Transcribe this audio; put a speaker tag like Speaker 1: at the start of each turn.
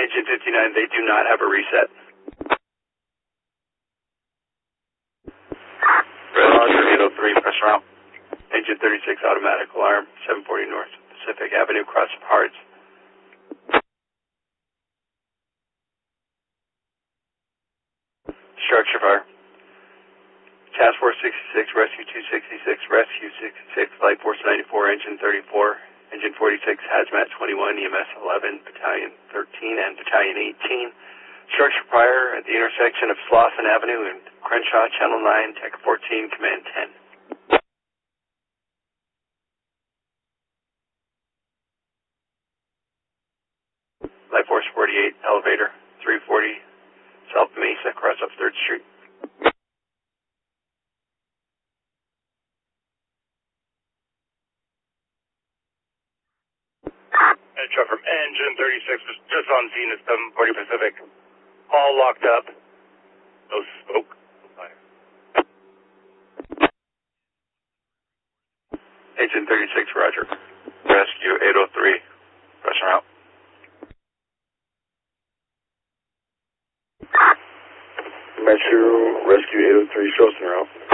Speaker 1: Agent 59, they do not have a reset.
Speaker 2: Roger, 803, press route.
Speaker 1: Agent 36, automatic alarm, 740 North Pacific Avenue, cross of Hards. Structure fire. Task Force 66, Rescue 266, Rescue 66, Light Force 94, Engine 34, Engine 46, Hazmat 21, EMS 11, Battalion 13, and Battalion 18. Structure fire at the intersection of Slauson Avenue and Crenshaw, Channel 9, Tech 14, Command 10. Light Force 48, elevator, 340, South Mesa, cross up 3rd Street.
Speaker 2: A truck from Engine 36 was just on scene at 740 Pacific. All locked up. No smoke. Fire.
Speaker 1: Agent 36, roger.
Speaker 2: Rescue 803, press route.
Speaker 3: Metro Rescue 803, show us en route.